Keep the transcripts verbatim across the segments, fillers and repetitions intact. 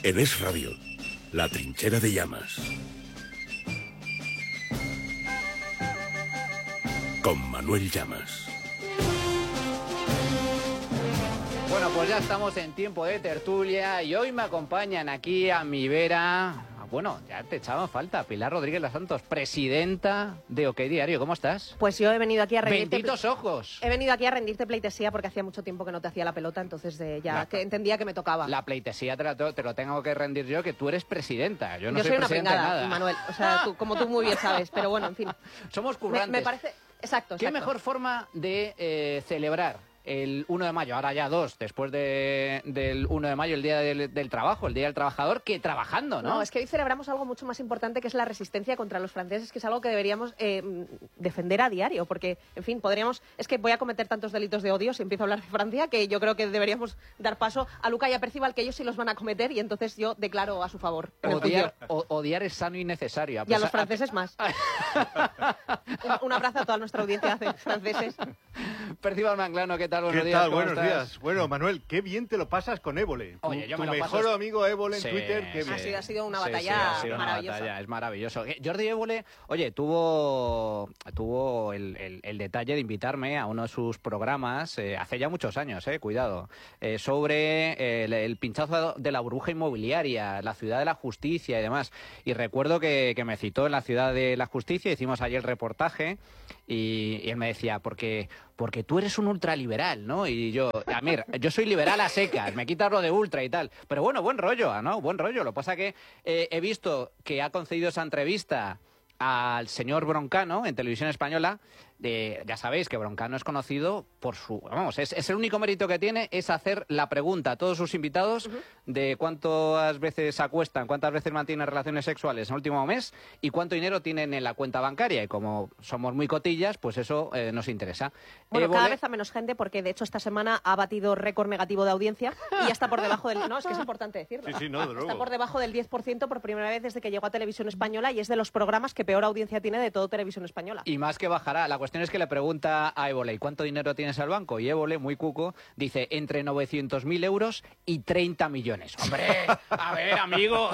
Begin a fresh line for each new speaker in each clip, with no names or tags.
En Es Radio, La Trinchera de Llamas. Con Manuel Llamas.
Bueno, pues ya estamos en tiempo de tertulia y hoy me acompañan aquí a mi vera... Bueno, ya te echaban falta, Pilar Rodríguez Los Santos, presidenta de OK Diario. ¿Cómo estás?
Pues yo he venido aquí a rendirte...
¡Benditos ojos!
He venido aquí a rendirte pleitesía porque hacía mucho tiempo que no te hacía la pelota, entonces eh, ya la... que entendía que me tocaba.
La pleitesía te, la, te lo tengo que rendir yo, que tú eres presidenta. Yo no
yo
soy,
soy una
presidenta
pringada,
de nada.
Manuel. O sea, tú, como tú muy bien sabes, pero bueno, en fin.
Somos currantes.
Me, me parece... Exacto, exacto.
¿Qué mejor forma de eh, celebrar el uno de mayo, ahora ya dos, después de, del uno de mayo, el Día del, del Trabajo, el Día del Trabajador, que trabajando, ¿no?
No, es que hoy celebramos algo mucho más importante, que es la resistencia contra los franceses, que es algo que deberíamos eh, defender a diario, porque, en fin, podríamos... Es que voy a cometer tantos delitos de odio si empiezo a hablar de Francia, que yo creo que deberíamos dar paso a Luca y a Percival, que ellos sí los van a cometer, y entonces yo declaro a su favor.
Odiar, o, odiar es sano y necesario.
Y a los franceses más. un, un abrazo a toda nuestra audiencia de franceses.
Percival Manglano, ¿qué tal? Buenos
¿Qué
días.
tal? Buenos
estás?
días. Bueno, Manuel, qué bien te lo pasas con Évole.
Oye, yo
tu
me lo
mejor
paso...
amigo Évole en
sí,
Twitter. Qué
sí.
bien.
Ha sido, ha sido una
Sí,
batalla
sí, ha sido
maravillosa.
Una batalla, es maravilloso. Jordi Évole, oye, tuvo, tuvo el, el, el detalle de invitarme a uno de sus programas, eh, hace ya muchos años, eh, cuidado, eh, sobre eh, el, el pinchazo de la burbuja inmobiliaria, la ciudad de la justicia y demás. Y recuerdo que, que me citó en la ciudad de la justicia, hicimos allí el reportaje y, y él me decía, porque... porque tú eres un ultraliberal, ¿no? Y yo, a ver, yo soy liberal a secas, me quitas lo de ultra y tal. Pero bueno, buen rollo, ¿no? Buen rollo. Lo que pasa que eh, he visto que ha concedido esa entrevista al señor Broncano en Televisión Española. De, ya sabéis que Broncano es conocido por su... Vamos, es, es el único mérito que tiene es hacer la pregunta a todos sus invitados uh-huh. de cuántas veces se acuestan, cuántas veces mantienen relaciones sexuales en el último mes y cuánto dinero tienen en la cuenta bancaria. Y como somos muy cotillas, pues eso eh, nos interesa.
Bueno,
Évole...
cada vez a menos gente, porque de hecho esta semana ha batido récord negativo de audiencia y ya está por debajo del... No, es que es importante decirlo.
Sí, sí, no, de luego.
Está por debajo del diez por ciento por primera vez desde que llegó a Televisión Española y es de los programas que peor audiencia tiene de todo Televisión Española.
Y más que bajará. La cuestión es que le pregunta a Évole, ¿y cuánto dinero tienes al banco? Y Évole, muy cuco, dice entre novecientos mil euros y treinta millones. ¡Hombre! A ver, amigo.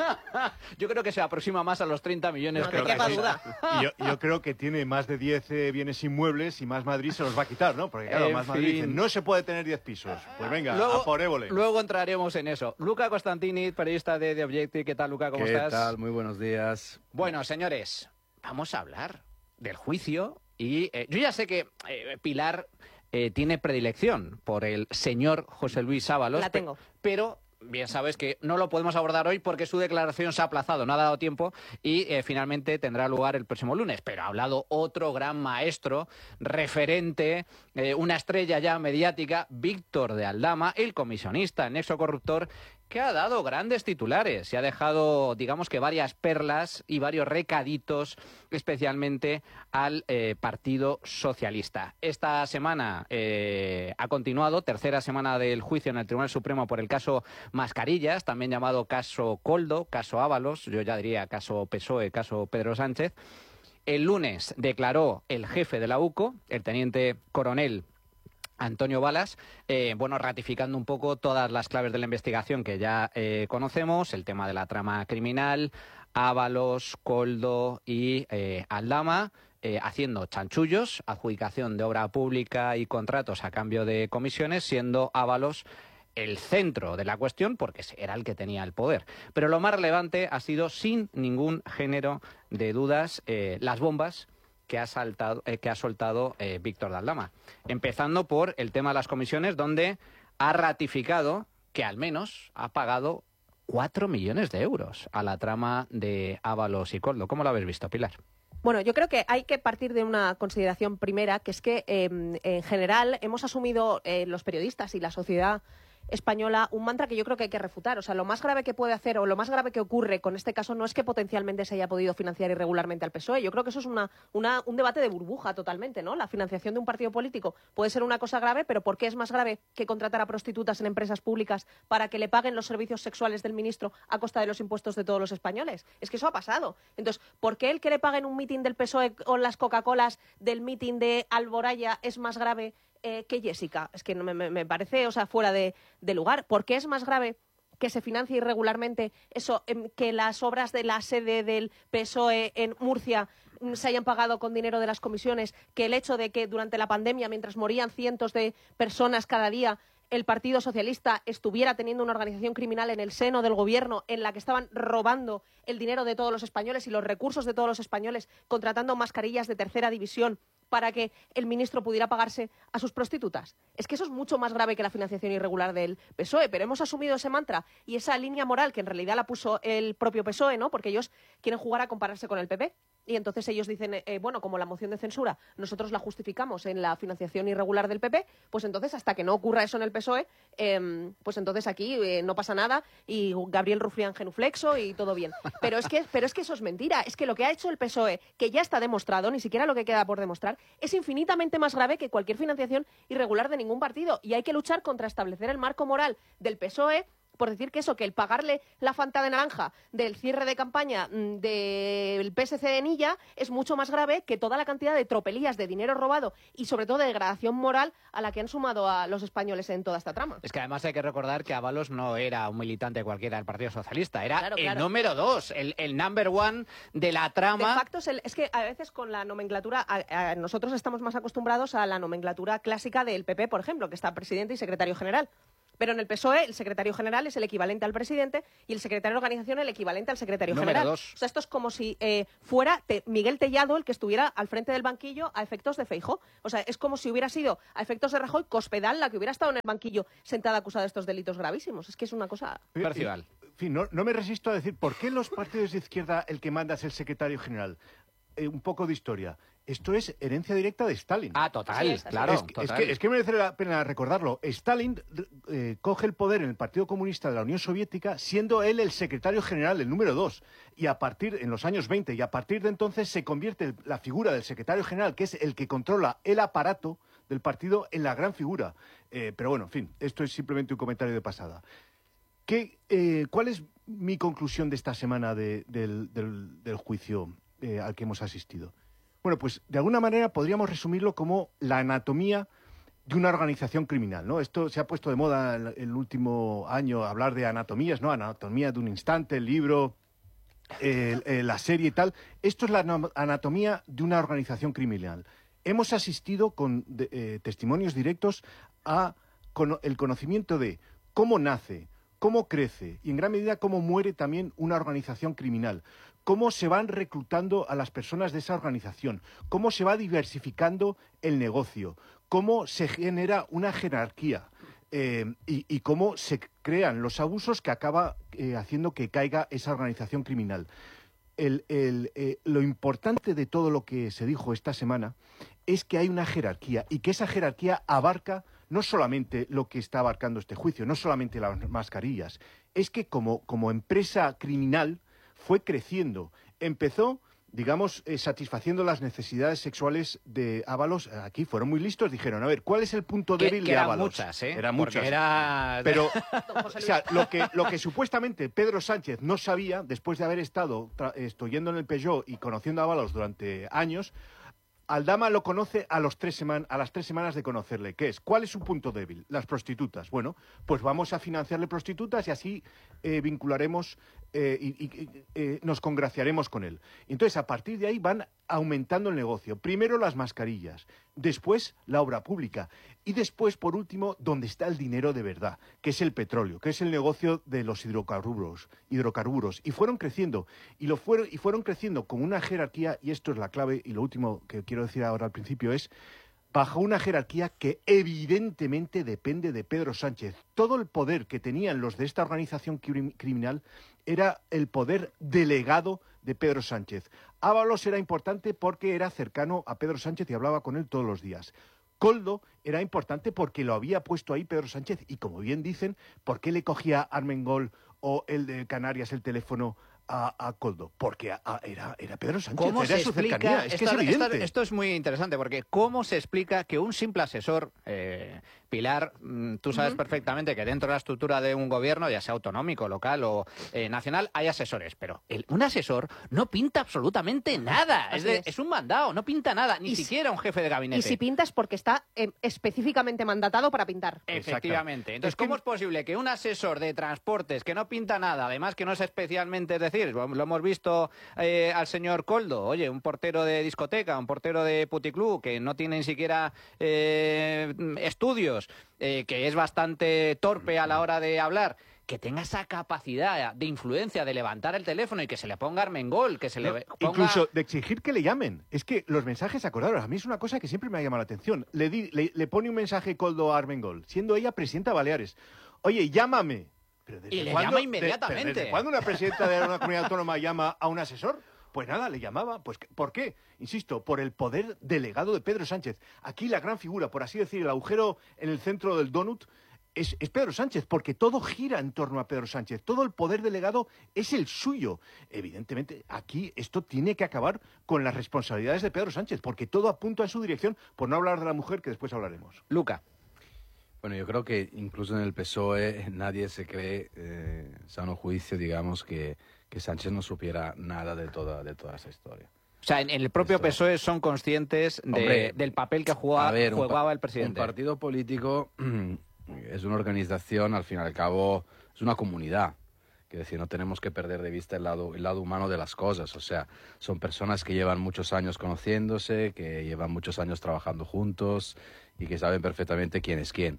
Yo creo que se aproxima más a los treinta millones.
No
que
te quepa duda.
Y yo, yo creo que tiene más de diez eh, bienes inmuebles y Más Madrid se los va a quitar, ¿no? Porque claro,
En
Más Madrid
fin.
dice, no se puede tener diez pisos. Pues venga,
luego,
a por Évole.
Luego entraremos en eso. Luca Costantini, periodista de The Objective. ¿Qué tal, Luca? ¿Cómo
¿Qué
estás?
¿Qué tal? Muy buenos días.
Bueno, señores, vamos a hablar del juicio. Y eh, yo ya sé que eh, Pilar eh, tiene predilección por el señor José Luis Ábalos.
La tengo.
Pe pero bien sabes que no lo podemos abordar hoy porque su declaración se ha aplazado, no ha dado tiempo y eh, finalmente tendrá lugar el próximo lunes. Pero ha hablado otro gran maestro, referente, eh, una estrella ya mediática, Víctor de Aldama, el comisionista, el nexo corruptor, que ha dado grandes titulares y ha dejado, digamos que varias perlas y varios recaditos, especialmente al eh, Partido Socialista. Esta semana eh, ha continuado, tercera semana del juicio en el Tribunal Supremo por el caso Mascarillas, también llamado caso Coldo, caso Ábalos, yo ya diría caso P S O E, caso Pedro Sánchez. El lunes declaró el jefe de la U C O, el teniente coronel Antonio Balas, eh, bueno, ratificando un poco todas las claves de la investigación que ya eh, conocemos, el tema de la trama criminal, Ábalos, Coldo y eh, Aldama, eh, haciendo chanchullos, adjudicación de obra pública y contratos a cambio de comisiones, siendo Ábalos el centro de la cuestión porque era el que tenía el poder. Pero lo más relevante ha sido, sin ningún género de dudas, eh, las bombas que ha, saltado, eh, que ha soltado eh, Víctor de Aldama. Empezando por el tema de las comisiones, donde ha ratificado que al menos ha pagado cuatro millones de euros a la trama de Ábalos y Coldo. ¿Cómo lo habéis visto, Pilar?
Bueno, yo creo que hay que partir de una consideración primera, que es que eh, en general hemos asumido eh, los periodistas y la sociedad española un mantra que yo creo que hay que refutar. O sea, lo más grave que puede hacer o lo más grave que ocurre con este caso no es que potencialmente se haya podido financiar irregularmente al P S O E. Yo creo que eso es una, una, un debate de burbuja totalmente, ¿no? La financiación de un partido político puede ser una cosa grave, pero ¿por qué es más grave que contratar a prostitutas en empresas públicas para que le paguen los servicios sexuales del ministro a costa de los impuestos de todos los españoles? Es que eso ha pasado. Entonces, ¿por qué el que le paguen un mitin del P S O E o las Coca-Colas del mitin de Alboraya es más grave Eh, que Jessica? Es que me, me, me parece, o sea, fuera de, de lugar. ¿Por qué es más grave que se financia irregularmente, eso, em, que las obras de la sede del P S O E en Murcia mm, se hayan pagado con dinero de las comisiones, que el hecho de que durante la pandemia, mientras morían cientos de personas cada día, el Partido Socialista estuviera teniendo una organización criminal en el seno del gobierno en la que estaban robando el dinero de todos los españoles y los recursos de todos los españoles, contratando mascarillas de tercera división para que el ministro pudiera pagarse a sus prostitutas. Es que eso es mucho más grave que la financiación irregular del P S O E, pero hemos asumido ese mantra y esa línea moral que en realidad la puso el propio P S O E, ¿no? Porque ellos quieren jugar a compararse con el P P. Y entonces ellos dicen, eh, bueno, como la moción de censura nosotros la justificamos en la financiación irregular del P P, pues entonces hasta que no ocurra eso en el P S O E, eh, pues entonces aquí eh, no pasa nada y Gabriel Rufián genuflexo y todo bien. Pero es que, pero es que eso es mentira. Es que lo que ha hecho el P S O E, que ya está demostrado, ni siquiera lo que queda por demostrar, es infinitamente más grave que cualquier financiación irregular de ningún partido. Y hay que luchar contra establecer el marco moral del P S O E por decir que eso, que el pagarle la Fanta de naranja del cierre de campaña mmm, del P S C de Nilla es mucho más grave que toda la cantidad de tropelías de dinero robado y sobre todo de degradación moral a la que han sumado a los españoles en toda esta trama.
Es que además hay que recordar que Ábalos no era un militante cualquiera del Partido Socialista, era
Claro,
el
claro.
número dos, el, el number one de la
De
trama.
facto, es, el- es que a veces con la nomenclatura, a- a- nosotros estamos más acostumbrados a la nomenclatura clásica del P P, por ejemplo, que está presidente y secretario general. Pero en el P S O E el secretario general es el equivalente al presidente y el secretario de organización el equivalente al secretario
Número
general.
dos.
O sea, esto es como si eh, fuera Te- Miguel Tellado el que estuviera al frente del banquillo a efectos de Feijóo. O sea, es como si hubiera sido a efectos de Rajoy Cospedal la que hubiera estado en el banquillo sentada acusada de estos delitos gravísimos. Es que es una cosa...
Percival.
En fin, no, no me resisto a decir, ¿por qué los partidos de izquierda el que manda es el secretario general? Eh, un poco de historia. Esto es herencia directa de Stalin.
Ah, total,
Así es, así
claro.
es, que, es,
total.
que, es que merece la pena recordarlo. Stalin eh, coge el poder en el Partido Comunista de la Unión Soviética siendo él el secretario general, el número dos. Y a partir, en los años veinte, y a partir de entonces se convierte la figura del secretario general, que es el que controla el aparato del partido, en la gran figura. Eh, pero bueno, en fin, esto es simplemente un comentario de pasada. ¿Qué, eh, ¿Cuál es mi conclusión de esta semana de- del, del- del juicio eh, al que hemos asistido? Bueno, pues de alguna manera podríamos resumirlo como la anatomía de una organización criminal, ¿no? Esto se ha puesto de moda el, el último año, hablar de anatomías, ¿no? Anatomía de un instante, el libro, eh, eh, la serie y tal. Esto es la ana- anatomía de una organización criminal. Hemos asistido con de- eh, testimonios directos a cono- el conocimiento de cómo nace, cómo crece y en gran medida cómo muere también una organización criminal, cómo se van reclutando a las personas de esa organización, cómo se va diversificando el negocio, cómo se genera una jerarquía eh, y, y cómo se crean los abusos que acaba eh, haciendo que caiga esa organización criminal. El- el, eh, lo importante de todo lo que se dijo esta semana es que hay una jerarquía y que esa jerarquía abarca no solamente lo que está abarcando este juicio, no solamente las mascarillas, es que como, como empresa criminal fue creciendo. Empezó, digamos, eh, satisfaciendo las necesidades sexuales de Ábalos. Aquí fueron muy listos, dijeron, a ver, ¿cuál es el punto
Que-
débil
que
de
eran
Ábalos?
muchas, ¿eh?
Eran
Porque
muchas.
era-
Pero,
Don José
o sea,
Luis.
lo que, lo que supuestamente Pedro Sánchez no sabía, después de haber estado tra- estudiando en el Peugeot y conociendo a Ábalos durante años, Aldama lo conoce a, los tres seman- a las tres semanas de conocerle. ¿Qué es? ¿Cuál es su punto débil? Las prostitutas. Bueno, pues vamos a financiarle prostitutas y así eh, vincularemos eh, y, y- y, eh, nos congraciaremos con él. Entonces, a partir de ahí van aumentando el negocio. Primero las mascarillas, después la obra pública y después, por último, donde está el dinero de verdad, que es el petróleo, que es el negocio de los hidrocarburos, hidrocarburos. Y fueron creciendo, y, lo fueron, y fueron creciendo con una jerarquía, y esto es la clave, y lo último que quiero decir ahora al principio es, bajo una jerarquía que evidentemente depende de Pedro Sánchez. Todo el poder que tenían los de esta organización crim- criminal era el poder delegado de Pedro Sánchez. Ábalos era importante porque era cercano a Pedro Sánchez y hablaba con él todos los días. Coldo era importante porque lo había puesto ahí Pedro Sánchez y, como bien dicen, ¿por qué le cogía Armengol o el de Canarias el teléfono a, a Coldo? Porque a- a- era, era Pedro Sánchez,
¿Cómo
era
se
su
explica?
cercanía, es que
esto,
es evidente.
esto- esto es muy interesante porque ¿cómo se explica que un simple asesor eh, Pilar, mm, tú sabes
Ujú.
perfectamente que dentro de la estructura de un gobierno, ya sea autonómico, local o eh, nacional, hay asesores, pero el- un asesor no pinta absolutamente nada. Es,
Así
de-
es.
es un mandado, no pinta nada, ni
Y si-
siquiera un jefe de gabinete.
Y si pintas porque está eh, específicamente mandatado para pintar.
Efectivamente. Entonces,
Es que-
¿cómo es posible que un asesor de transportes que no pinta nada, además que no es especialmente, es decir, lo, lo hemos visto eh, al señor Koldo, oye, un portero de discoteca, un portero de puticlub, que no tiene ni siquiera eh, estudios, eh, que es bastante torpe a la hora de hablar, que tenga esa capacidad de influencia, de levantar el teléfono y que se le ponga Armengol, que se
No,
le ponga...
Incluso de exigir que le llamen. Es que los mensajes, acordaros, a mí es una cosa que siempre me ha llamado la atención. Le, di- le, le pone un mensaje Koldo a Armengol, siendo ella presidenta de Baleares. Oye, llámame. ¿Pero desde
Y le
cuándo-
llama
de-
inmediatamente.
pero ¿Desde cuándo una presidenta de una comunidad autónoma llama a un asesor? Pues nada, le llamaba. Pues, ¿por qué? Insisto, por el poder delegado de Pedro Sánchez. Aquí la gran figura, por así decir, el agujero en el centro del donut, es, es Pedro Sánchez, porque todo gira en torno a Pedro Sánchez. Todo el poder delegado es el suyo. Evidentemente, aquí esto tiene que acabar con las responsabilidades de Pedro Sánchez, porque todo apunta en su dirección, por no hablar de la mujer, que después hablaremos.
Luca.
Bueno, yo creo que incluso en el P S O E nadie se cree, eh, sano juicio, digamos, que, que Sánchez no supiera nada de toda, de toda esa historia.
O sea, en, en el propio
Esto-
P S O E son conscientes de-
Hombre,
del papel que jugaba,
A ver, un pa-
jugaba el presidente.
Un partido político es una organización, al fin y al cabo, es una comunidad. Quiero decir, no tenemos que perder de vista el lado, el lado humano de las cosas. O sea, son personas que llevan muchos años conociéndose, que llevan muchos años trabajando juntos y que saben perfectamente quién es quién.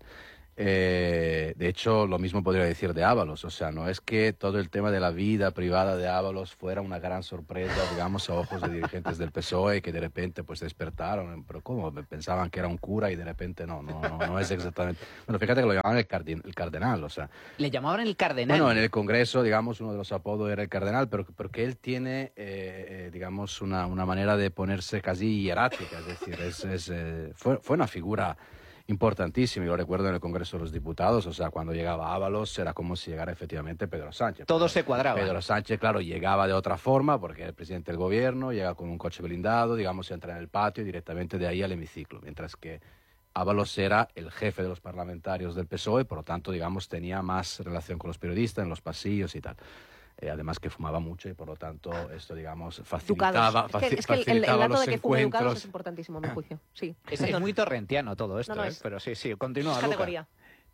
Eh, de hecho, lo mismo podría decir de Ábalos. O sea, no es que todo el tema de la vida privada de Ábalos fuera una gran sorpresa, digamos, a ojos de dirigentes del P S O E que de repente pues despertaron. Pero ¿cómo? Pensaban que era un cura y de repente no, no, no, no es exactamente. Bueno, fíjate que lo llamaban el, cardin- el cardenal, o sea.
Le llamaban el cardenal.
Bueno, en el Congreso, digamos, uno de los apodos era el cardenal, pero porque él tiene, eh, eh, digamos, una, una manera de ponerse casi hierática, es decir, es, es, eh, fue, fue una figura importantísima, y lo recuerdo en el Congreso de los Diputados, o sea, cuando llegaba Ábalos era como si llegara efectivamente Pedro Sánchez.
Todo
Pero
se cuadraba.
Pedro Sánchez, claro, llegaba de otra forma, porque era el presidente del gobierno, llega con un coche blindado, digamos, entra en el patio y directamente de ahí al hemiciclo, mientras que Ábalos era el jefe de los parlamentarios del P S O E, por lo tanto, digamos, tenía más relación con los periodistas en los pasillos y tal. Eh, además que fumaba mucho y por lo tanto esto, digamos, facilitaba,
Ducados. Es que,
faci-
es que el- el,
facilitaba
el dato
los
de que fume Ducados
encuentros.
es importantísimo, a mi juicio. Sí.
Es, es muy torrentiano todo esto,
No, no,
¿eh?
es-
Pero sí, sí, continúa,
Es
Luca.
categoría.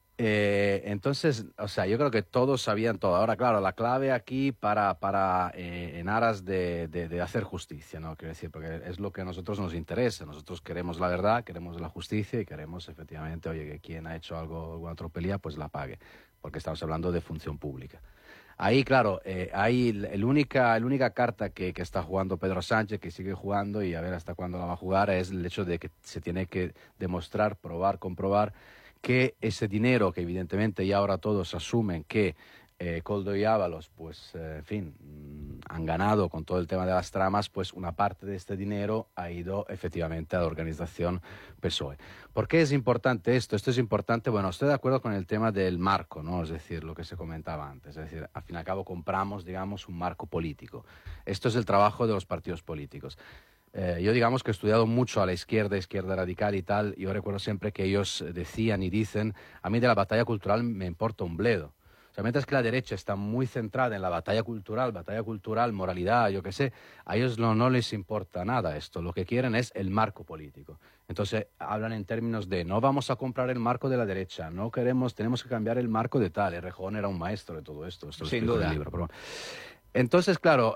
Eh, entonces, o sea, yo creo que todos sabían todo. Ahora, claro, la clave aquí para, para eh, en aras de, de, de hacer justicia, ¿no? Quiero decir, porque es lo que a nosotros nos interesa. Nosotros queremos la verdad, queremos la justicia y queremos efectivamente, oye, que quien ha hecho algo, alguna tropelía, pues la pague, porque estamos hablando de función pública. Ahí, claro, eh, hay el, el única, el única carta que, que está jugando Pedro Sánchez, que sigue jugando y a ver hasta cuándo la va a jugar, es el hecho de que se tiene que demostrar, probar, comprobar que ese dinero que evidentemente ya ahora todos asumen que eh, Koldo y Ábalos, pues, eh, en fin, mm, han ganado con todo el tema de las tramas, pues una parte de este dinero ha ido efectivamente a la organización P S O E. ¿Por qué es importante esto? Esto es importante, bueno, estoy de acuerdo con el tema del marco, ¿no? Es decir, lo que se comentaba antes, es decir, al fin y al cabo compramos, digamos, un marco político. Esto es el trabajo de los partidos políticos. Eh, yo digamos que he estudiado mucho a la izquierda, izquierda radical y tal, y yo recuerdo siempre que ellos decían y dicen, a mí de la batalla cultural me importa un bledo. O sea, mientras que la derecha está muy centrada en la batalla cultural, batalla cultural, moralidad, yo qué sé, a ellos no, no les importa nada esto. Lo que quieren es el marco político. Entonces, hablan en términos de no vamos a comprar el marco de la derecha, no queremos, tenemos que cambiar el marco de tal. Errejón era un maestro de todo esto. Esto lo
Sin
explico en
duda.
el libro, pero bueno. Entonces, claro,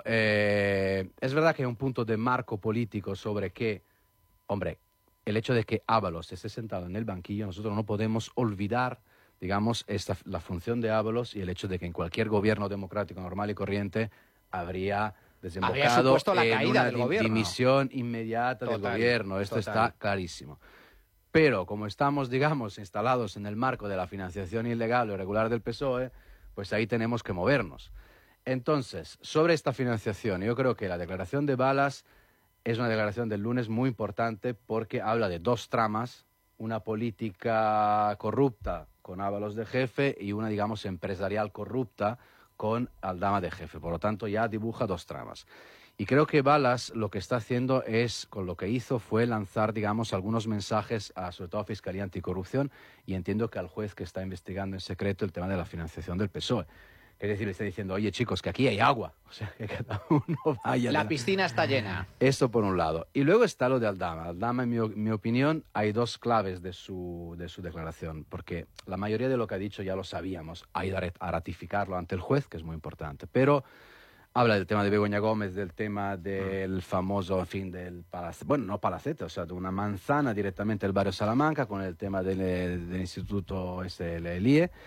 eh, es verdad que hay un punto de marco político sobre que, hombre, el hecho de que Ábalos esté sentado en el banquillo, nosotros no podemos olvidar, digamos, esta, la función de Ábalos y el hecho de que en cualquier gobierno democrático normal y corriente habría desembocado
supuesto la
en
caída
una
del
di-
gobierno.
dimisión inmediata
Total,
del gobierno. Esto
total.
está clarísimo. Pero como estamos, digamos, instalados en el marco de la financiación ilegal o irregular del P S O E, pues ahí tenemos que movernos. Entonces, sobre esta financiación, yo creo que la declaración de Balas es una declaración del lunes muy importante porque habla de dos tramas, una política corrupta con Ábalos de jefe y una, digamos, empresarial corrupta con Aldama de jefe. Por lo tanto, ya dibuja dos tramas. Y creo que Balas lo que está haciendo es, con lo que hizo, fue lanzar, digamos, algunos mensajes a, sobre todo, a Fiscalía Anticorrupción, y entiendo que al juez que está investigando en secreto el tema de la financiación del P S O E. Es decir, le está diciendo, oye, chicos, que aquí hay agua. O sea, que cada uno vaya...
La piscina está llena.
Esto por un lado. Y luego está lo de Aldama. Aldama, en mi, mi opinión, hay dos claves de su, de su declaración, porque la mayoría de lo que ha dicho ya lo sabíamos. Ha ido a ratificarlo ante el juez, que es muy importante. Pero habla del tema de Begoña Gómez, del tema del famoso, en fin, del palacete, bueno, no palacete, o sea, de una manzana directamente del barrio Salamanca, con el tema del, del instituto ese, el I E.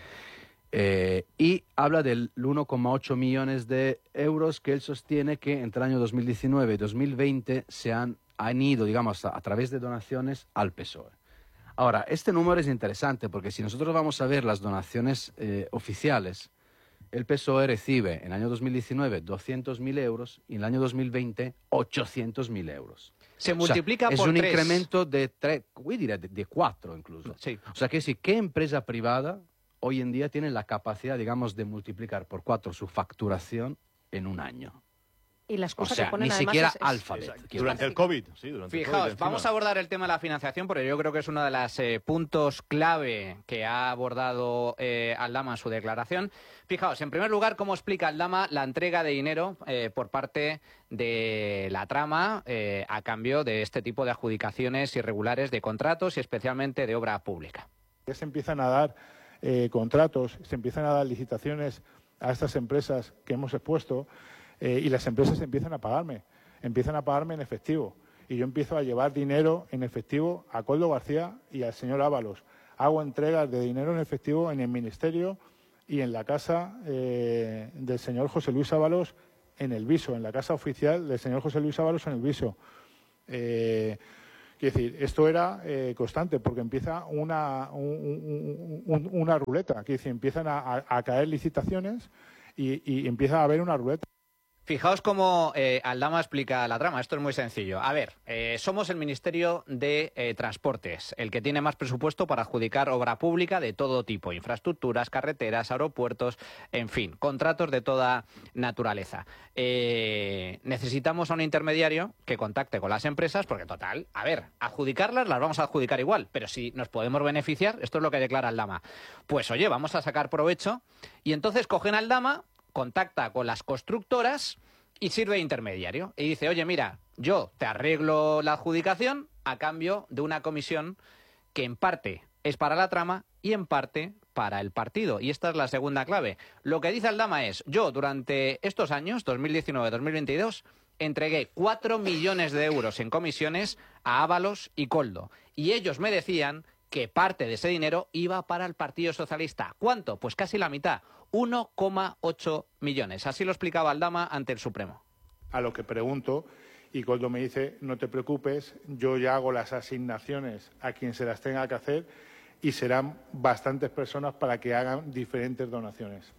Eh, y habla del uno coma ocho millones de euros que él sostiene que entre el año dos mil diecinueve y dos mil veinte se han, han ido, digamos, a, a través de donaciones al P S O E. Ahora, este número es interesante porque si nosotros vamos a ver las donaciones eh, oficiales, el P S O E recibe en el año dos mil diecinueve doscientos mil euros y en el año dos mil veinte ochocientos mil euros.
Se multiplica
o sea,
por
es un
tres.
incremento de tres, diré, de, de cuatro incluso.
Sí.
O sea que sí, ¿qué empresa privada hoy en día tiene la capacidad, digamos, de multiplicar por cuatro su facturación en un año?
Y la excusa
O sea,
que ponen
ni
además
siquiera
es- es-
Alphabet.
Exacto.
quiero
Durante
decir.
el COVID, sí, durante el
Fijaos,
COVID. encima.
vamos a abordar el tema de la financiación porque yo creo que es uno de los eh, puntos clave que ha abordado eh, Aldama en su declaración. Fijaos, en primer lugar, cómo explica Aldama la entrega de dinero eh, por parte de la trama eh, a cambio de este tipo de adjudicaciones irregulares de contratos y especialmente de obra pública.
Ya se empiezan a dar eh, contratos, se empiezan a dar licitaciones a estas empresas que hemos expuesto eh, y las empresas empiezan a pagarme, empiezan a pagarme en efectivo. Y yo empiezo a llevar dinero en efectivo a Coldo García y al señor Ábalos. Hago entregas de dinero en efectivo en el Ministerio y en la casa eh, del señor José Luis Ábalos en el Viso, en la casa oficial del señor José Luis Ábalos en el Viso. Eh, Quiero decir, esto era eh, constante porque empieza una, un, un, una ruleta. Quiero decir, empiezan a, a, a caer licitaciones y, y empieza a haber una ruleta.
Fijaos cómo eh, Aldama explica la trama. Esto es muy sencillo. A ver, eh, somos el Ministerio de eh, Transportes, el que tiene más presupuesto para adjudicar obra pública de todo tipo, infraestructuras, carreteras, aeropuertos, en fin, contratos de toda naturaleza. Eh, necesitamos a un intermediario que contacte con las empresas, porque total, a ver, adjudicarlas las vamos a adjudicar igual, pero si nos podemos beneficiar, esto es lo que declara Aldama, pues oye, vamos a sacar provecho, y entonces cogen a Aldama, contacta con las constructoras y sirve de intermediario. Y dice, oye, mira, yo te arreglo la adjudicación a cambio de una comisión que en parte es para la trama y en parte para el partido. Y esta es la segunda clave. Lo que dice Aldama es, yo durante estos años, dos mil diecinueve dos mil veintidós, entregué cuatro millones de euros en comisiones a Ábalos y Coldo. Y ellos me decían que parte de ese dinero iba para el Partido Socialista. ¿Cuánto? Pues casi la mitad, uno coma ocho millones. Así lo explicaba Aldama ante el Supremo.
A lo que pregunto, y Coldo me dice, no te preocupes, yo ya hago las asignaciones a quien se las tenga que hacer y serán bastantes personas para que hagan diferentes donaciones.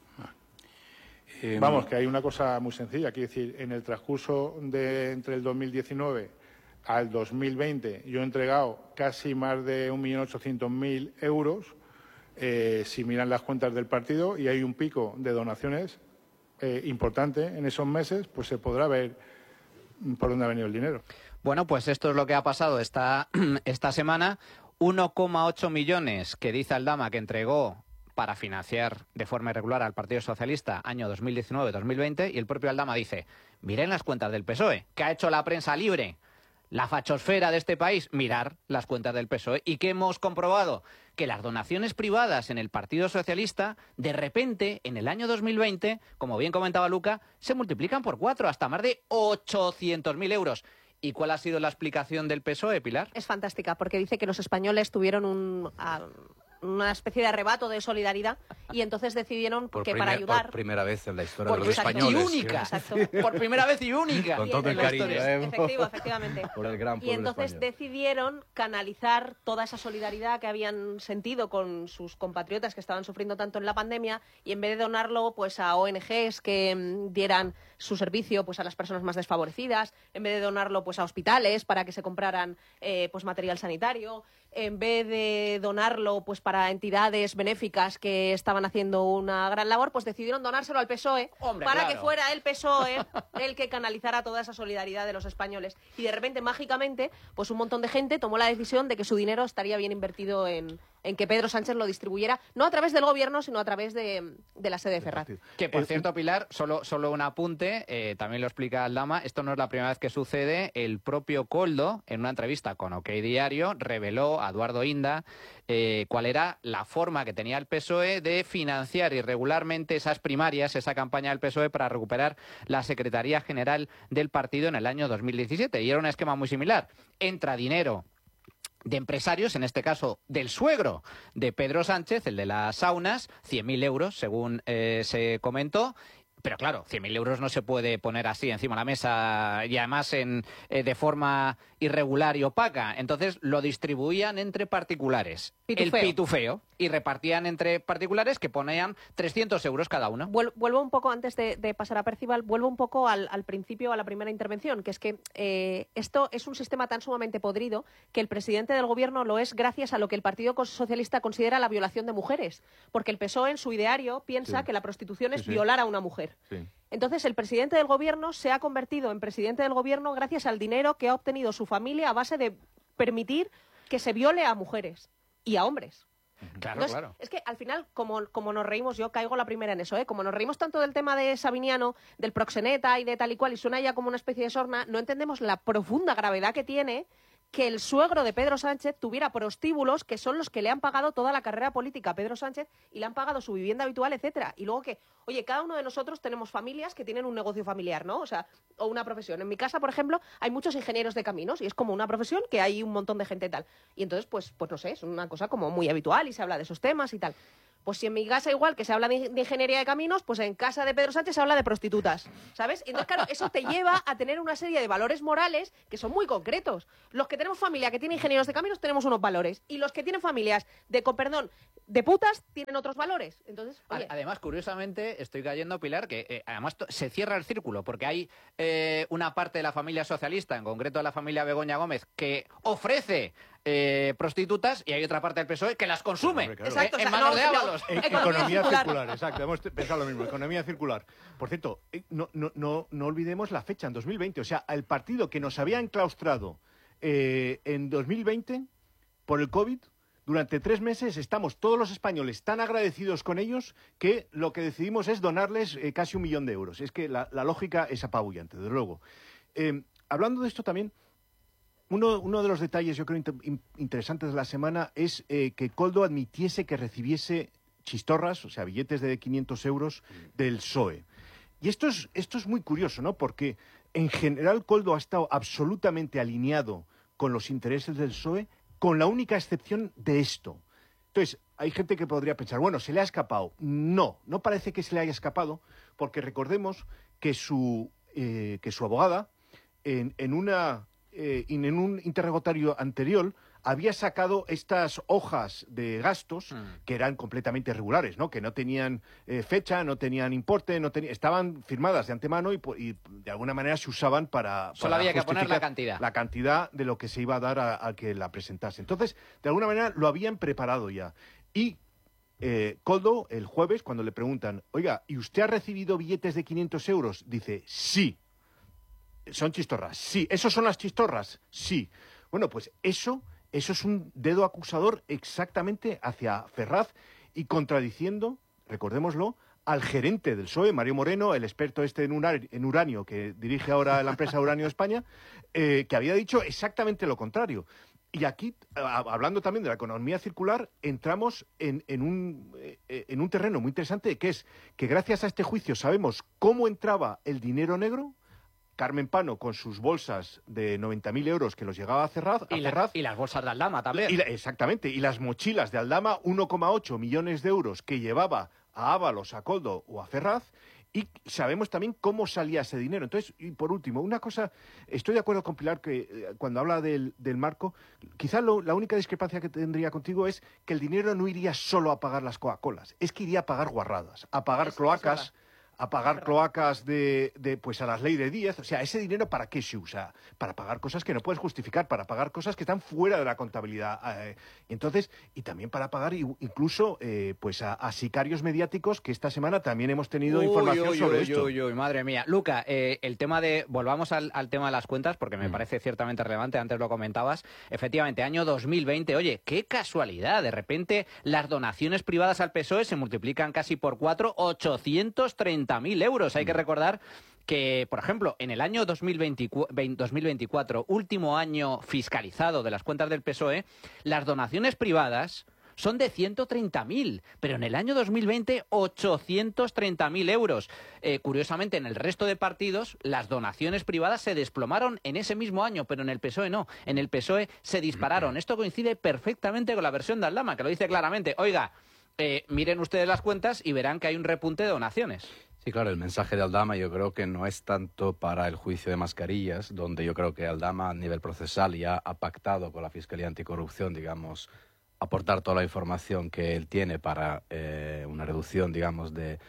Eh,
Vamos, que hay una cosa muy sencilla, quiero decir, en el transcurso de entre el dos mil diecinueve al dos mil veinte yo he entregado casi más de un millón ochocientos mil euros, eh, si miran las cuentas del partido, y hay un pico de donaciones eh, importante en esos meses, pues se podrá ver por dónde ha venido el dinero.
Bueno, pues esto es lo que ha pasado esta, esta semana. uno coma ocho millones que dice Aldama que entregó para financiar de forma irregular al Partido Socialista año dos mil diecinueve dos mil veinte, y el propio Aldama dice, miren las cuentas del P S O E, que ha hecho la prensa libre, la fachosfera de este país, mirar las cuentas del P S O E, y que hemos comprobado que las donaciones privadas en el Partido Socialista, de repente, en el año dos mil veinte, como bien comentaba Luca, se multiplican por cuatro, hasta más de ochocientos mil euros. ¿Y cuál ha sido la explicación del P S O E, Pilar?
Es fantástica, porque dice que los españoles tuvieron un, a, una especie de arrebato de solidaridad y entonces decidieron
Por
que
primer-
para ayudar...
Por primera vez en la historia
Por
de los
exacto.
españoles.
y única,
Exacto.
por primera vez y única.
Con
Y
todo el
entonces-
cariño, ¿eh?
Efectivo, efectivamente.
Por el gran
Y
pueblo
entonces
español.
decidieron canalizar toda esa solidaridad que habían sentido con sus compatriotas que estaban sufriendo tanto en la pandemia, y en vez de donarlo pues a O N Ges que mm, dieran su servicio pues a las personas más desfavorecidas, en vez de donarlo pues a hospitales para que se compraran eh, pues material sanitario, en vez de donarlo pues para entidades benéficas que estaban haciendo una gran labor, pues decidieron donárselo al P S O E.
Hombre,
para
claro.
que fuera el P S O E el que canalizara toda esa solidaridad de los españoles. Y de repente, mágicamente, pues un montón de gente tomó la decisión de que su dinero estaría bien invertido en, en que Pedro Sánchez lo distribuyera, no a través del gobierno, sino a través de, de la sede de Ferraz.
Que, por
Eh,
cierto, Pilar, solo, solo un apunte, eh, también lo explica Aldama, esto no es la primera vez que sucede. El propio Koldo, en una entrevista con OK Diario, reveló a Eduardo Inda eh, cuál era la forma que tenía el P S O E de financiar irregularmente esas primarias, esa campaña del P S O E para recuperar la Secretaría General del partido en el año dos mil diecisiete. Y era un esquema muy similar. Entra dinero de empresarios, en este caso del suegro de Pedro Sánchez, el de las saunas, cien mil euros, según eh, se comentó. Pero claro, cien mil euros no se puede poner así encima de la mesa y además en, eh, de forma irregular y opaca. Entonces lo distribuían entre particulares,
Pitufeo.
el pitufeo, y repartían entre particulares que ponían trescientos euros cada uno.
Vuel- Vuelvo un poco, antes de, de pasar a Percival, vuelvo un poco al, al principio, a la primera intervención, que es que eh, esto es un sistema tan sumamente podrido que el presidente del gobierno lo es gracias a lo que el Partido Socialista considera la violación de mujeres. Porque el P S O E en su ideario piensa
Sí.
que la prostitución es
Sí, sí.
violar a una mujer.
Sí.
Entonces, el presidente del gobierno se ha convertido en presidente del gobierno gracias al dinero que ha obtenido su familia a base de permitir que se viole a mujeres y a hombres.
Claro,
Entonces,
claro.
es que al final, como, como nos reímos, yo caigo la primera en eso, ¿eh? Como nos reímos tanto del tema de Sabiniano, del proxeneta y de tal y cual, y suena ya como una especie de sorna, no entendemos la profunda gravedad que tiene que el suegro de Pedro Sánchez tuviera prostíbulos que son los que le han pagado toda la carrera política a Pedro Sánchez y le han pagado su vivienda habitual, etcétera. Y luego que, oye, cada uno de nosotros tenemos familias que tienen un negocio familiar, ¿no? O sea, o una profesión. En mi casa, por ejemplo, hay muchos ingenieros de caminos y es como una profesión que hay un montón de gente tal. Y entonces, pues, pues no sé, es una cosa como muy habitual y se habla de esos temas y tal. Pues si en mi casa igual que se habla de, de ingeniería de caminos, pues en casa de Pedro Sánchez se habla de prostitutas, ¿sabes? Entonces, claro, eso te lleva a tener una serie de valores morales que son muy concretos. Los que tenemos familia que tiene ingenieros de caminos tenemos unos valores y los que tienen familias de, con perdón, de putas tienen otros valores. Entonces, oye,
Además, curiosamente, estoy cayendo, Pilar, que eh, además to- se cierra el círculo, porque hay eh, una parte de la familia socialista, en concreto de la familia Begoña Gómez, que ofrece eh, prostitutas y hay otra parte del P S O E que las consume.
Hombre, claro.
Exacto,
eh, en
o sea,
manos
no,
de
no,
Ábalos.
E-
Economía
Economía
circular.
circular. Exacto, hemos pensado lo mismo, economía circular. Por cierto, eh, no, no, no, no olvidemos la fecha, en dos mil veinte. O sea, el partido que nos había enclaustrado eh, en dos mil veinte por el COVID, durante tres meses estamos todos los españoles tan agradecidos con ellos que lo que decidimos es donarles eh, casi un millón de euros. Es que la, la lógica es apabullante, desde luego. Eh, hablando de esto también, uno, uno de los detalles, yo creo, inter- in- interesantes de la semana es eh, que Koldo admitiese que recibiese chistorras, o sea, billetes de quinientos euros del P S O E. Y esto es, esto es muy curioso, ¿no? Porque en general Koldo ha estado absolutamente alineado con los intereses del P S O E, con la única excepción de esto. Entonces, hay gente que podría pensar, bueno, ¿se le ha escapado? No, no parece que se le haya escapado, porque recordemos que su, eh, que su abogada, en, en una... Eh, y en un interrogatorio anterior había sacado estas hojas de gastos
Mm.
que eran completamente irregulares, ¿no? Que no tenían eh, fecha, no tenían importe, no teni- estaban firmadas de antemano y, po- y de alguna manera se usaban para,
Solo
para
había que poner la
justificar
cantidad.
la cantidad de lo que se iba a dar a, a que la presentase. Entonces, de alguna manera lo habían preparado ya. Y eh, Koldo, el jueves, cuando le preguntan, oiga, ¿y usted ha recibido billetes de quinientos euros? Dice, sí. ¿Son chistorras? Sí. ¿Esos son las chistorras? Sí. Bueno, pues eso, eso es un dedo acusador exactamente hacia Ferraz y contradiciendo, recordémoslo, al gerente del P S O E, Mario Moreno, el experto este en, unar- en uranio, que dirige ahora la empresa Uranio España, eh, que había dicho exactamente lo contrario. Y aquí, a- hablando también de la economía circular, entramos en, en, un, eh, en un terreno muy interesante, que es que gracias a este juicio sabemos cómo entraba el dinero negro. Carmen Pano con sus bolsas de noventa mil euros que los llegaba a Ferraz. A
Y, la-
Ferraz
y las bolsas de Aldama también.
y la- exactamente. Y las mochilas de Aldama, uno coma ocho millones de euros que llevaba a Ábalos, a Koldo o a Ferraz. Y sabemos también cómo salía ese dinero. Entonces, y por último, una cosa, estoy de acuerdo con Pilar que eh, cuando habla del, del marco, quizá lo- la única discrepancia que tendría contigo es que el dinero no iría solo a pagar las Coca-Colas, es que iría a pagar guarradas, a pagar
Es- es
cloacas,
verdad.
a pagar cloacas de, de pues a las ley de Díaz. O sea, ¿ese dinero para qué se usa? Para pagar cosas que no puedes justificar, para pagar cosas que están fuera de la contabilidad. Eh, entonces, y también para pagar incluso eh, pues a, a sicarios mediáticos, que esta semana también hemos tenido
uy,
información
uy,
sobre
uy,
esto.
Uy, uy, madre mía. Luca, eh, el tema de... Volvamos al, al tema de las cuentas, porque me mm. parece ciertamente relevante, antes lo comentabas. Efectivamente, año dos mil veinte, oye, qué casualidad, de repente las donaciones privadas al P S O E se multiplican casi por cuatro, ochocientos treinta mil euros. Hay que recordar que, por ejemplo, en el año dos mil veinticuatro, último año fiscalizado de las cuentas del P S O E, las donaciones privadas son de ciento treinta mil, pero en el año dos mil veinte, ochocientos treinta mil euros. Eh, curiosamente, en el resto de partidos, las donaciones privadas se desplomaron en ese mismo año, pero en el P S O E no. En el P S O E se dispararon. Esto coincide perfectamente con la versión de Aldama, que lo dice claramente. Oiga, eh, miren ustedes las cuentas y verán que hay un repunte de donaciones.
Sí, claro, el mensaje de Aldama yo creo que no es tanto para el juicio de mascarillas, donde yo creo que Aldama a nivel procesal ya ha pactado con la Fiscalía Anticorrupción, digamos, aportar toda la información que él tiene para eh, una reducción, digamos, de,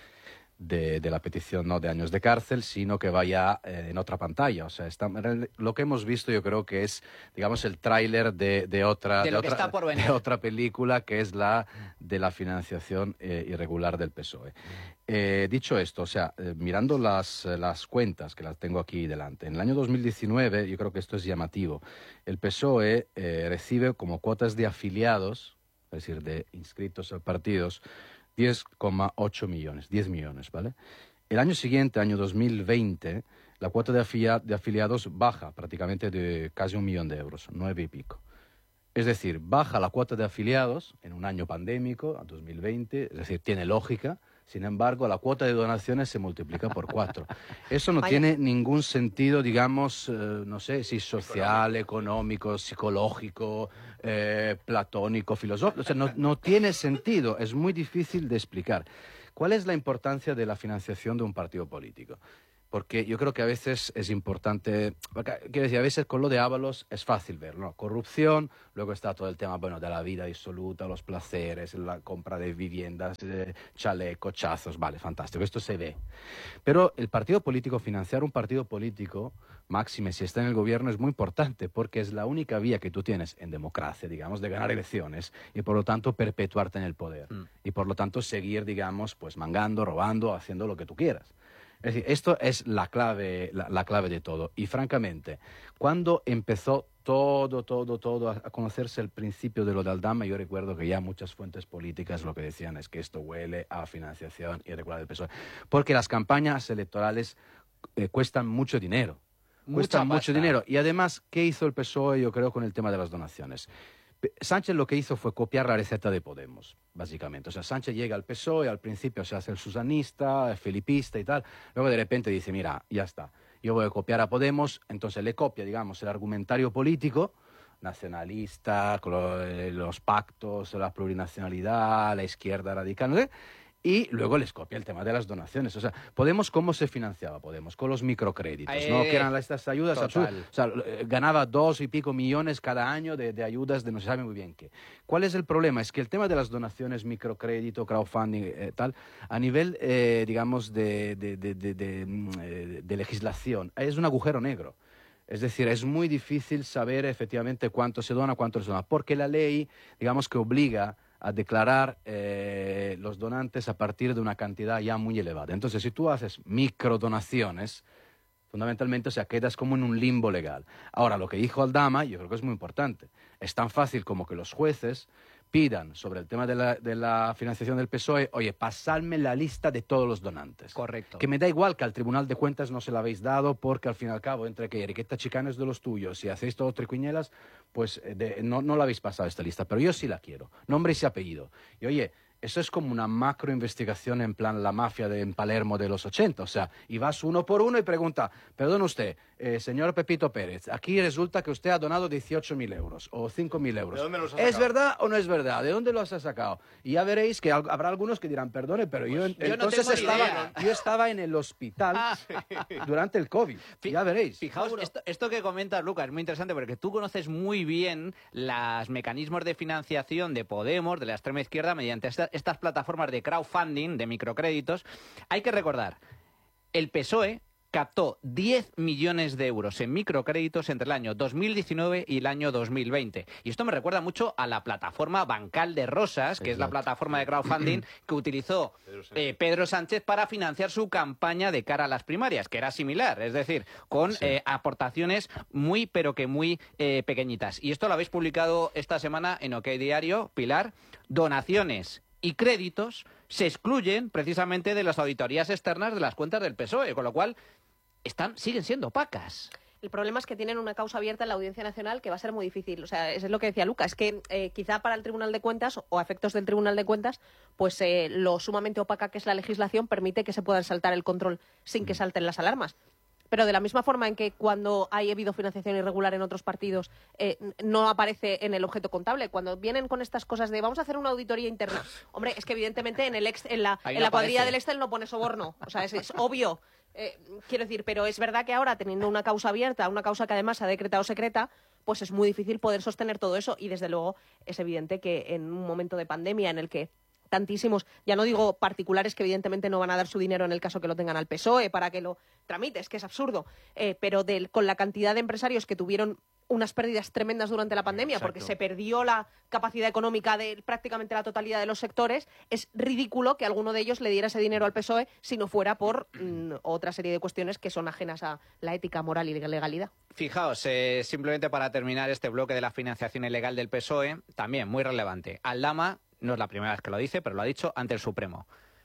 de, de la petición, no de años de cárcel, sino que vaya eh, en otra pantalla. O sea, está, lo que hemos visto yo creo que es, digamos, el tráiler de, de, otra,
de,
de,
otra,
otra,
por venir.
de otra película, que es la de la financiación eh, irregular del P S O E. Eh, dicho esto, o sea, eh, mirando las, las cuentas, que las tengo aquí delante, en el año dos mil diecinueve, yo creo que esto es llamativo, el P S O E eh, recibe como cuotas de afiliados, es decir, de inscritos a partidos, diez coma ocho millones, diez millones, ¿vale? El año siguiente, año dos mil veinte, la cuota de, afilia de afiliados baja prácticamente de casi un millón de euros, nueve y pico. Es decir, baja la cuota de afiliados en un año pandémico, a dos mil veinte, es decir, tiene lógica. Sin embargo, la cuota de donaciones se multiplica por cuatro. Eso no Vaya. tiene ningún sentido, digamos, eh, no sé, si social, económico, psicológico, eh, platónico, filosófico. O sea, no, no tiene sentido. Es muy difícil de explicar. ¿Cuál es la importancia de la financiación de un partido político? Porque yo creo que a veces es importante, quiero decir, a veces con lo de Ábalos es fácil verlo, ¿no? Corrupción, luego está todo el tema, bueno, de la vida disoluta, los placeres, la compra de viviendas, eh, chalecos, chazos, vale, fantástico, esto se ve. Pero el partido político, financiar un partido político, máxime si está en el gobierno, es muy importante porque es la única vía que tú tienes en democracia, digamos, de ganar elecciones y por lo tanto perpetuarte en el poder. Mm. Y por lo tanto seguir, digamos, pues mangando, robando, haciendo lo que tú quieras. Es decir, esto es la clave, la, la clave de todo. Y francamente, cuando empezó todo, todo, todo a, a conocerse el principio de lo de Aldama, yo recuerdo que ya muchas fuentes políticas lo que decían es que esto huele a financiación irregular del P S O E. Porque las campañas electorales eh, cuestan mucho dinero.
Mucha
cuestan
pasta.
mucho dinero. Y además, ¿qué hizo el P S O E, yo creo, con el tema de las donaciones? Sánchez lo que hizo fue copiar la receta de Podemos, básicamente. O sea, Sánchez llega al P S O E, al principio se hace el susanista, el filipista y tal, luego de repente dice, mira, ya está, yo voy a copiar a Podemos, entonces le copia, digamos, el argumentario político, nacionalista, con los pactos, la plurinacionalidad, la izquierda radical, no sé, y luego les copia el tema de las donaciones. O sea, Podemos, ¿cómo se financiaba Podemos? Con los microcréditos, eh, ¿no? Que eran estas ayudas.
Total.
O sea, ganaba dos y pico millones cada año de, de ayudas de no se sabe muy bien qué. ¿Cuál es el problema? Es que el tema de las donaciones, microcrédito, crowdfunding, eh, tal, a nivel, eh, digamos, de, de, de, de, de, de, de legislación, es un agujero negro. Es decir, es muy difícil saber efectivamente cuánto se dona, cuánto se dona, porque la ley, digamos, que obliga a declarar eh, los donantes a partir de una cantidad ya muy elevada. Entonces, si tú haces microdonaciones, fundamentalmente, o sea, quedas como en un limbo legal. Ahora, lo que dijo Aldama, yo creo que es muy importante. Es tan fácil como que los jueces pidan sobre el tema de la, de la financiación del P S O E, oye, pasadme la lista de todos los donantes.
Correcto.
Que me da igual que al Tribunal de Cuentas no se la habéis dado, porque al fin y al cabo, entre que Enriqueta Chicano es de los tuyos y hacéis todo triquiñuelas, pues de, no, no la habéis pasado esta lista, pero yo sí la quiero. Nombre y apellido. Y oye, eso es como una macro investigación en plan la mafia de en Palermo de los ochenta, o sea, y vas uno por uno y pregunta, perdón usted, eh, señor Pepito Pérez, aquí resulta que usted ha donado dieciocho mil euros o cinco mil euros.
¿De dónde los ha
¿Es
sacado?
verdad o no es verdad? ¿De dónde los ha sacado? Y ya veréis que habrá algunos que dirán, perdone, pero yo,
Pues yo no
entonces
tengo ni
estaba,
idea.
yo estaba en el hospital durante el COVID,
Fi-
ya veréis.
Fijaos, esto, esto que comentas, Lucas, es muy interesante porque tú conoces muy bien los mecanismos de financiación de Podemos, de la extrema izquierda, mediante esta- estas plataformas de crowdfunding, de microcréditos. Hay que recordar, el P S O E captó diez millones de euros en microcréditos entre el año dos mil diecinueve y el año dos mil veinte. Y esto me recuerda mucho a la plataforma Bancal de Rosas, que Exacto. es la plataforma de crowdfunding que utilizó Pedro Sánchez. Eh, Pedro Sánchez para financiar su campaña de cara a las primarias, que era similar, es decir, con sí. eh, aportaciones muy, pero que muy eh, pequeñitas. Y esto lo habéis publicado esta semana en OK Diario, Pilar. Donaciones y créditos se excluyen precisamente de las auditorías externas de las cuentas del P S O E, con lo cual están, siguen siendo opacas.
El problema es que tienen una causa abierta en la Audiencia Nacional que va a ser muy difícil. O sea, eso es lo que decía Luca, es que eh, quizá para el Tribunal de Cuentas o a efectos del Tribunal de Cuentas, pues eh, lo sumamente opaca que es la legislación permite que se puedan saltar el control sin que salten las alarmas. Pero de la misma forma en que cuando ha habido financiación irregular en otros partidos eh, no aparece en el objeto contable, cuando vienen con estas cosas de vamos a hacer una auditoría interna, hombre, es que evidentemente en, el ex, en la, en la cuadrilla del Excel no pone soborno, o sea, es, es obvio. Eh, quiero decir, pero es verdad que ahora teniendo una causa abierta, una causa que además se ha decretado secreta, pues es muy difícil poder sostener todo eso y desde luego es evidente que en un momento de pandemia en el que tantísimos, ya no digo particulares que evidentemente no van a dar su dinero en el caso que lo tengan al P S O E para que lo tramites, que es absurdo, eh, pero de, con la cantidad de empresarios que tuvieron unas pérdidas tremendas durante la pandemia, Exacto. porque se perdió la capacidad económica de prácticamente la totalidad de los sectores, es ridículo que alguno de ellos le diera ese dinero al P S O E si no fuera por mm, otra serie de cuestiones que son ajenas a la ética, moral y legalidad.
Fijaos, eh, simplemente para terminar este bloque de la financiación ilegal del P S O E, también muy relevante. Aldama, no es la primera vez que lo dice, pero lo ha dicho ante el Supremo.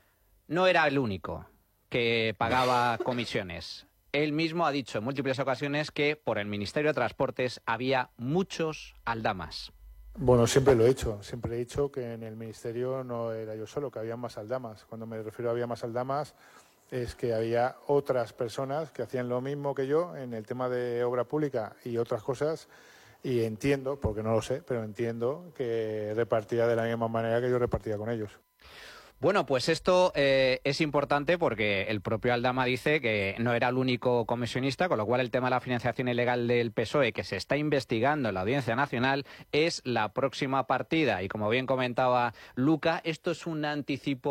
No era el único que pagaba comisiones. Él mismo ha dicho en múltiples ocasiones que por el Ministerio de Transportes había muchos aldamas.
Bueno, siempre lo he dicho. Siempre he dicho que en el Ministerio no era yo solo, que había más aldamas. Cuando me refiero a había más aldamas es que había otras personas que hacían lo mismo que yo en el tema de obra pública y otras cosas. Y entiendo, porque no lo sé, pero entiendo que repartía de la misma manera que yo repartía con ellos.
Bueno, pues esto eh, es importante porque el propio Aldama dice que no era el único comisionista, con lo cual el tema de la financiación ilegal del P S O E, que se está investigando en la Audiencia Nacional, es la próxima partida. Y como bien comentaba Luca, esto es un anticipo